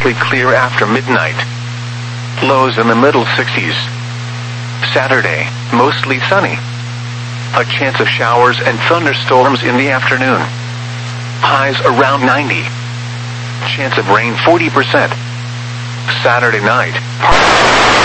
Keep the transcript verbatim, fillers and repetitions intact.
mostly clear after midnight. Lows in the middle sixties. Saturday, mostly sunny. A chance of showers and thunderstorms in the afternoon. Highs around ninety. Chance of rain forty percent. Saturday night, partly